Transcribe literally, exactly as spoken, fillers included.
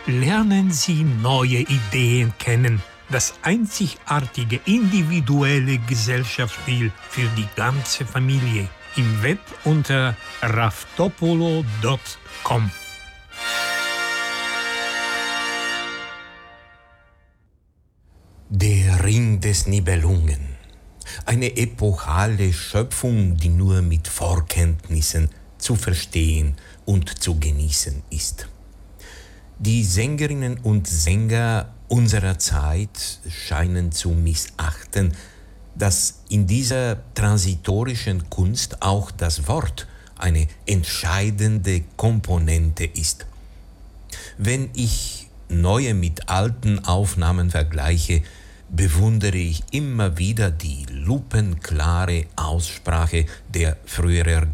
lernen Sie neue Ideen kennen. Das einzigartige individuelle Gesellschaftsspiel für die ganze Familie. Im Web unter raftopolo punkt com. Der Ring des Nibelungen. Eine epochale Schöpfung, die nur mit Vorkenntnissen zu verstehen und zu genießen ist. Die Sängerinnen und Sänger unserer Zeit scheinen zu missachten, dass in dieser transitorischen Kunst auch das Wort eine entscheidende Komponente ist. Wenn ich neue mit alten Aufnahmen vergleiche, bewundere ich immer wieder die lupenklare Aussprache der früheren